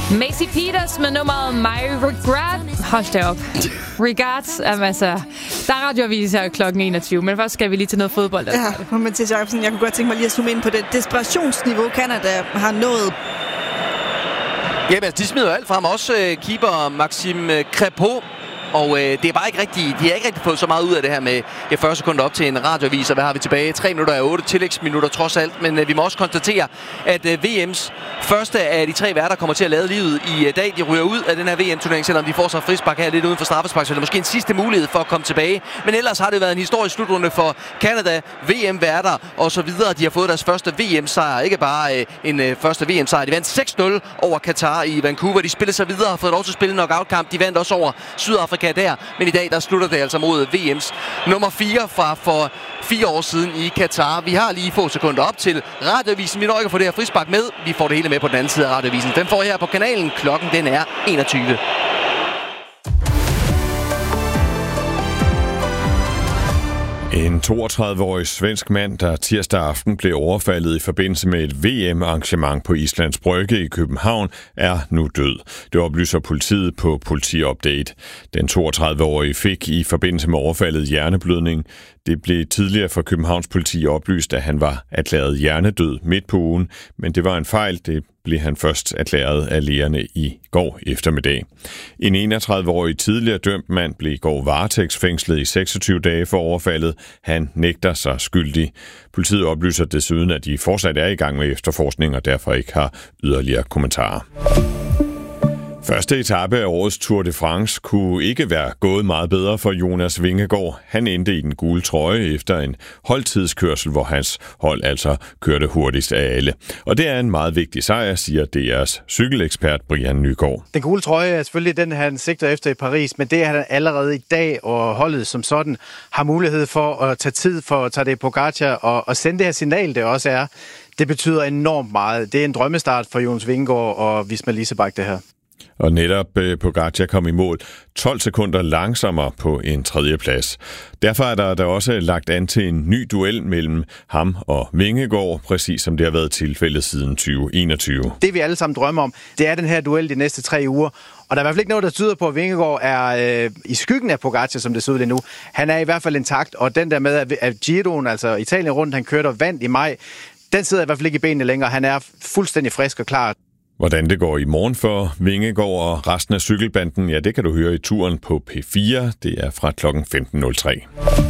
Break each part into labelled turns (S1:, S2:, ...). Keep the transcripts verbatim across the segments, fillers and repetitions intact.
S1: Macy Peters med nummeret My Regret. Hold da op. Regards. Jamen, altså, der er radioavis her klokken enogtyve, men først skal vi lige til noget fodbold. Altså.
S2: Ja, Mathias Jacobsen, jeg kunne godt tænke mig lige at zoome ind på det desperationsniveau, Canada har nået.
S3: Jamen, altså, de smider alt frem. Også øh, keeper Maxime Crépeau. Og øh, det er bare ikke rigtigt, de har ikke rigtig fået så meget ud af det her med ja, fyrre sekunder op til en radioavis, og hvad har vi tilbage? tre minutter og otte tillægsminutter trods alt, men øh, vi må også konstatere, at øh, V M's første af de tre værter kommer til at lade livet i øh, dag. De ryger ud af den her V M-turnering, selvom de får så frispark her lidt uden for straffespark, så det er måske en sidste mulighed for at komme tilbage. Men ellers har det været en historisk slutrunde for Canada, V M-værter og så videre. De har fået deres første V M-sejr, ikke bare øh, en øh, første V M-sejr. De vandt seks nul over Katar i Vancouver. De spillede sig videre og har fået lov til at spille en knockout-kamp. De vandt også over Sydafrika der, men i dag der slutter det altså mod V M's nummer fire fra for fire år siden i Katar. Vi har lige få sekunder op til radioavisen. Vi når ikke at få det her frispark med. Vi får det hele med på den anden side af radioavisen. Den får her på kanalen. Klokken den er enogtyve.
S4: En toogtredive-årig svensk mand, der tirsdag aften blev overfaldet i forbindelse med et V M-arrangement på Islands Brygge i København, er nu død. Det oplyser politiet på Politiupdate. Den toogtredive-årige fik i forbindelse med overfaldet hjerneblødning. Det blev tidligere fra Københavns politi oplyst, at han var erklæret hjernedød midt på ugen, men det var en fejl. Det blev han først erklæret af lægerne i går eftermiddag. En enogtredive-årig tidligere dømt mand blev i går varetægtsfængslet i seksogtyve dage for overfaldet. Han nægter sig skyldig. Politiet oplyser desuden, at de fortsat er i gang med efterforskning og derfor ikke har yderligere kommentarer. Første etape af årets Tour de France kunne ikke være gået meget bedre for Jonas Vingegaard. Han endte i den gule trøje efter en holdtidskørsel, hvor hans hold altså kørte hurtigst af alle. Og det er en meget vigtig sejr, siger D R's cykelekspert Brian Nygaard.
S5: Den gule trøje er selvfølgelig den, han sigter efter i Paris, men det er han allerede i dag, og holdet som sådan har mulighed for at tage tid for at tage det Pogacar og, og sende det her signal, det også er. Det betyder enormt meget. Det er en drømmestart for Jonas Vingegaard og Visma Leasebach, det her.
S4: Og netop øh, Pogacar kom i mål tolv sekunder langsommere på en tredje plads. Derfor er der, der også lagt an til en ny duel mellem ham og Vingegaard, præcis som det har været tilfældet siden tyve enogtyve.
S5: Det vi alle sammen drømmer om, det er den her duel de næste tre uger. Og der er i hvert fald ikke noget, der tyder på, at Vingegaard er øh, i skyggen af Pogacar, som det ser ud lige nu. Han er i hvert fald intakt, og den der med, at Giroen, altså Italien rundt, han kørte og vandt i maj, den sidder i hvert fald ikke i benene længere. Han er fuldstændig frisk og klar.
S4: Hvordan det går i morgen for Vingegaard og resten af cykelbanden, ja, det kan du høre i turen på P fire. Det er fra klokken femten nul tre.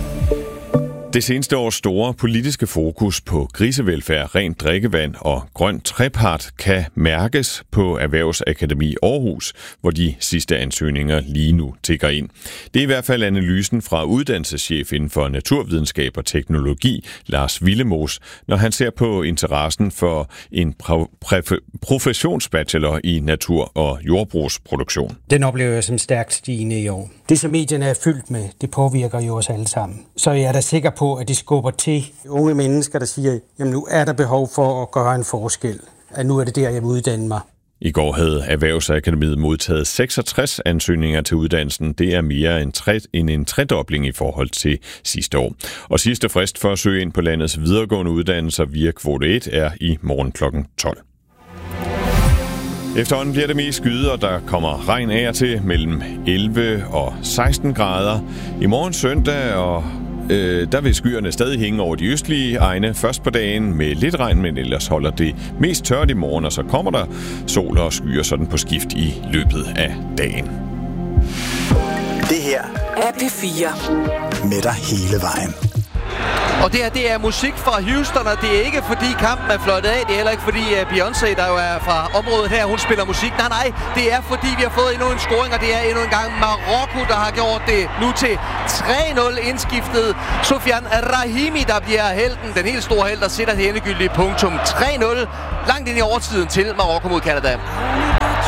S4: Det seneste års store politiske fokus på grisevelfærd, rent drikkevand og grøn trepart kan mærkes på Erhvervsakademi Aarhus, hvor de sidste ansøgninger lige nu tikker ind. Det er i hvert fald analysen fra uddannelseschef inden for naturvidenskab og teknologi, Lars Willemoes, når han ser på interessen for en professionsbachelor i natur- og jordbrugsproduktion.
S6: Den oplever jeg som stærkt stigende i år. Det, som medierne er fyldt med, det påvirker jo os alle sammen. Så jeg er da sikker på, at de skubber til unge mennesker, der siger, jamen nu er der behov for at gøre en forskel. At nu er det der, jeg vil uddanne mig.
S4: I går havde Erhvervsakademiet modtaget seksogtres ansøgninger til uddannelsen. Det er mere end, tre, end en tredobling i forhold til sidste år. Og sidste frist for at søge ind på landets videregående uddannelser via kvote et er i morgen klokken tolv. Efterhånden bliver det mest skyde, og der kommer regn af og til mellem elleve og seksten grader. I morgen søndag og øh, der vil skyerne stadig hænge over de østlige egne først på dagen med lidt regn, men ellers holder det mest tørt i morgen, og så kommer der sol og skyer sådan på skift i løbet af dagen.
S7: Det her
S8: er P fire.
S7: Med dig hele vejen.
S3: Og det her, det er musik fra Houston, og det er ikke fordi kampen er fløjtet af. Det er heller ikke fordi uh, Beyoncé, der jo er fra området her, hun spiller musik. Nej, nej, det er fordi vi har fået endnu en scoring, og det er endnu en gang Marokko, der har gjort det nu til tre nul indskiftet. Sofiane Rahimi, der bliver helten, den helt store held, der sætter det endegyldige punktum. tre nul langt ind i overtiden til Marokko mod Canada.